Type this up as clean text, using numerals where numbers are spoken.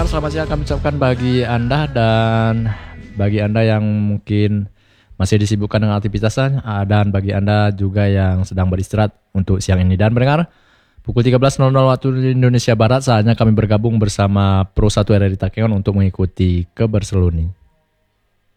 selamat siang kami ucapkan bagi Anda dan bagi Anda yang mungkin masih disibukkan dengan aktivitasnya dan bagi Anda juga yang sedang beristirahat untuk siang ini. Dan mendengar pukul 13.00 waktu Indonesia Barat saatnya kami bergabung bersama Pro 1 RRI Takengon untuk mengikuti keberseru ini.